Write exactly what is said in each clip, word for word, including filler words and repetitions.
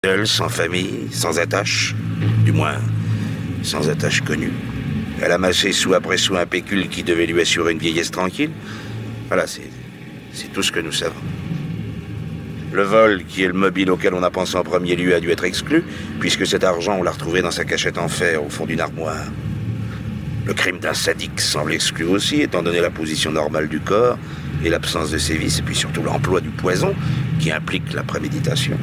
Seule, sans famille, sans attache, du moins, sans attache connue. Elle amassait sou après sou un pécule qui devait lui assurer une vieillesse tranquille. Voilà, c'est, c'est tout ce que nous savons. Le vol, qui est le mobile auquel on a pensé en premier lieu, a dû être exclu, puisque cet argent, on l'a retrouvé dans sa cachette en fer, au fond d'une armoire. Le crime d'un sadique semble exclu aussi, étant donné la position normale du corps et l'absence de sévices, et puis surtout l'emploi du poison, qui implique la préméditation.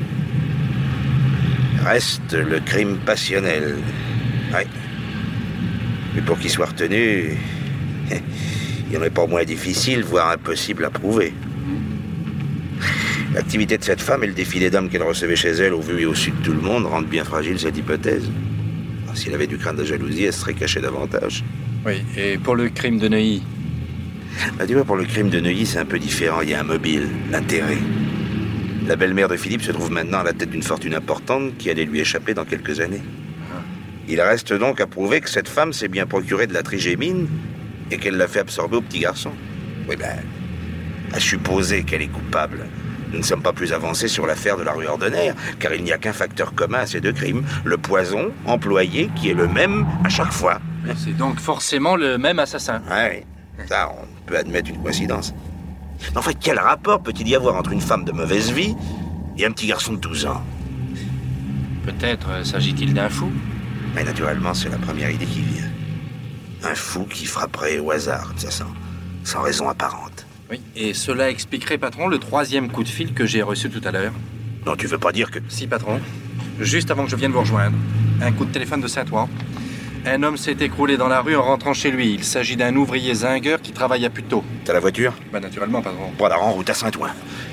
Reste le crime passionnel. Oui. Mais pour qu'il soit retenu, il n'y en est pas moins difficile, voire impossible à prouver. L'activité de cette femme et le défilé d'hommes qu'elle recevait chez elle, au vu et au su de tout le monde, rendent bien fragile cette hypothèse. S'il avait dû craindre la jalousie, elle serait cachée davantage. Oui, et pour le crime de Neuilly? Bah, tu vois, pour le crime de Neuilly, c'est un peu différent. Il y a un mobile, l'intérêt. La belle-mère de Philippe se trouve maintenant à la tête d'une fortune importante qui allait lui échapper dans quelques années. Il reste donc à prouver que cette femme s'est bien procurée de la trigémine et qu'elle l'a fait absorber au petit garçon. Oui, ben, à supposer qu'elle est coupable. Nous ne sommes pas plus avancés sur l'affaire de la rue Ordonnaire, car il n'y a qu'un facteur commun à ces deux crimes, le poison employé qui est le même à chaque fois. C'est donc forcément le même assassin. Oui, ça, on peut admettre une coïncidence. En fait, quel rapport peut-il y avoir entre une femme de mauvaise vie et un petit garçon de douze ans? Peut-être euh, s'agit-il d'un fou? Mais naturellement, c'est la première idée qui vient. Un fou qui frapperait au hasard, ça, sans, sans raison apparente. Oui, et cela expliquerait, patron, le troisième coup de fil que j'ai reçu tout à l'heure. Non, tu veux pas dire que... Si, patron. Juste avant que je vienne vous rejoindre. Un coup de téléphone de Saint-Ouen. Un homme s'est écroulé dans la rue en rentrant chez lui. Il s'agit d'un ouvrier zingueur qui travaille à Puteaux. T'as la voiture? Bah, naturellement, patron. Bon, alors en route à Saint-Ouen.